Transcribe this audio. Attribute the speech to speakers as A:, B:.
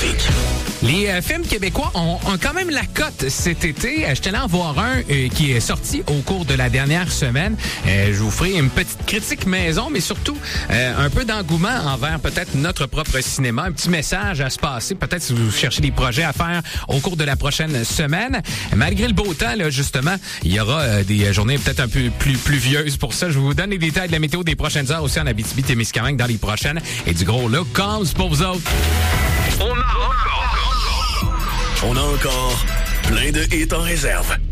A: trafic.
B: Les films québécois ont quand même la cote cet été. J'étais allé en voir un qui est sorti au cours de la dernière semaine. Je vous ferai une petite critique maison, mais surtout un peu d'engouement envers peut-être notre propre cinéma. Un petit message à se passer, peut-être si vous cherchez des projets à faire au cours de la prochaine semaine. Malgré le beau temps, là, justement, il y aura des journées peut-être un peu plus pluvieuses pour ça. Je vous donne les détails de la météo des prochaines heures aussi en Abitibi-Témiscamingue dans les prochaines. Et du gros look comes pour vous autres.
A: On a encore plein de hits en réserve.